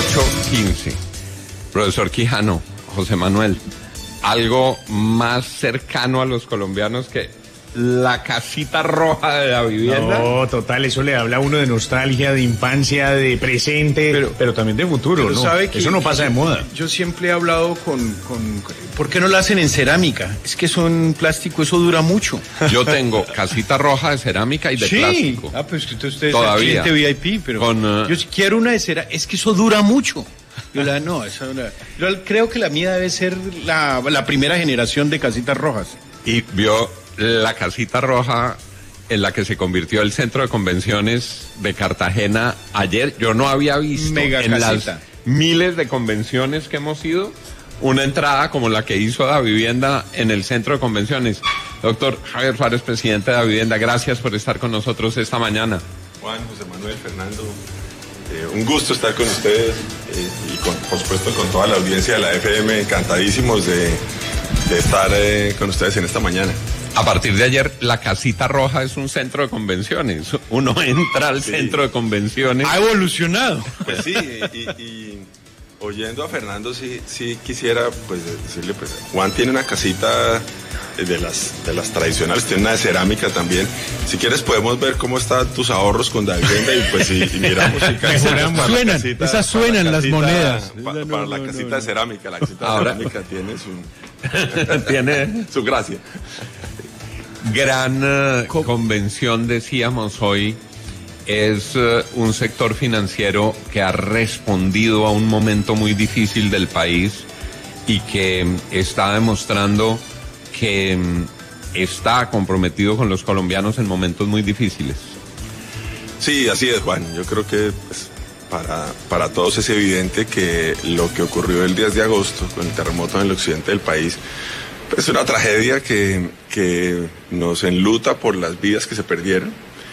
8:15. Profesor Quijano, José Manuel, algo más cercano a los colombianos que la casita roja de la vivienda. No, total, eso le habla a uno de nostalgia, de infancia, de presente, pero también de futuro, pero ¿no? ¿sabe que eso no pasa de moda. Yo siempre he hablado ¿por qué no la hacen en cerámica? Es que son plástico, eso dura mucho. Yo tengo casita roja de cerámica y de plástico. Ah, pues usted es todavía cliente VIP, pero yo quiero una de cerámica, es que eso dura mucho. Yo creo que la mía debe ser la primera generación de casitas rojas. Y vio la casita roja en la que se convirtió el centro de convenciones de Cartagena ayer. Yo no había visto las miles de convenciones que hemos ido una entrada como la que hizo Davivienda en el centro de convenciones. Doctor Javier Suárez, presidente de Davivienda, gracias por estar con nosotros esta mañana. Juan, José Manuel, Fernando, un gusto estar con ustedes y por supuesto con toda la audiencia de la FM, encantadísimos de estar con ustedes en esta mañana. A partir de ayer, la casita roja es un centro de convenciones. Uno entra al centro de convenciones. Ha evolucionado. Pues sí, y oyendo a Fernando, sí quisiera pues decirle, pues Juan tiene una casita de las tradicionales, tiene una de cerámica también. Si quieres podemos ver cómo están tus ahorros con Davivienda y pues y miramos si suenan, esas suenan las monedas. Para la casita de cerámica, la casita de cerámica tiene su gracia. Gran convención, decíamos hoy, es un sector financiero que ha respondido a un momento muy difícil del país y que está demostrando que está comprometido con los colombianos en momentos muy difíciles. Sí, así es, Juan. Yo creo que pues, para todos es evidente que lo que ocurrió el 10 de agosto con el terremoto en el occidente del país es una tragedia que nos enluta por las vidas que se perdieron.